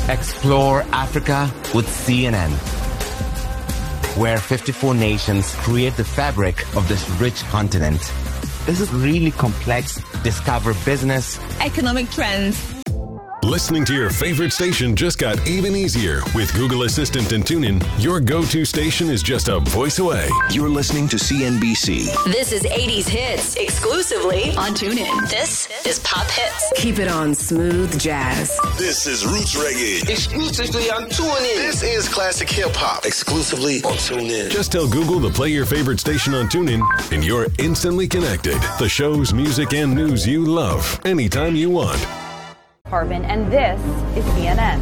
Explore Africa with CNN, where 54 nations create the fabric of this rich continent. This is really complex. Discover business, economic trends. Listening to your favorite station just got even easier. With Google Assistant and TuneIn, your go-to station is just a voice away. You're listening to CNBC. This is 80s Hits, exclusively on TuneIn. This is Pop Hits. Keep it on Smooth Jazz. This is Roots Reggae, exclusively on TuneIn. This is Classic Hip Hop, exclusively on TuneIn. Just tell Google to play your favorite station on TuneIn, and you're instantly connected. The shows, music, and news you love, anytime you want. Carbon, and this is CNN.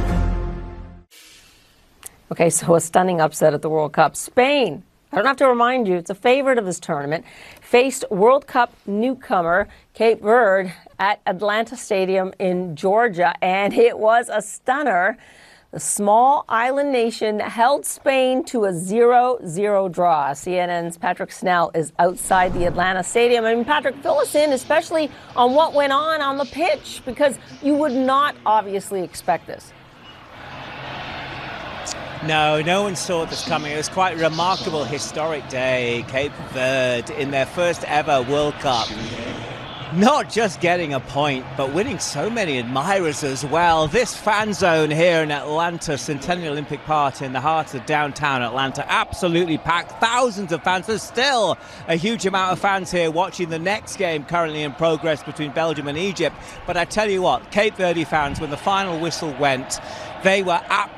Okay, so a stunning upset at the World Cup. Spain, I don't have to remind you, it's a favorite of this tournament, faced World Cup newcomer Cape Verde at Atlanta Stadium in Georgia, and it was a stunner. The small island nation held Spain to a 0-0 draw. CNN's Patrick Snell is outside the Atlanta Stadium. I mean, Patrick, fill us in, especially on what went on the pitch, because you would not obviously expect this. No one saw this coming. It was quite a remarkable, historic day. Cape Verde in their first ever World Cup. Not just getting a point, but winning so many admirers as well. This fan zone here in Atlanta, Centennial Olympic Park in the heart of downtown Atlanta, absolutely packed. Thousands of fans. There's still a huge amount of fans here watching the next game currently in progress between Belgium and Egypt. But I tell you what, Cape Verde fans, when the final whistle went, they were absolutely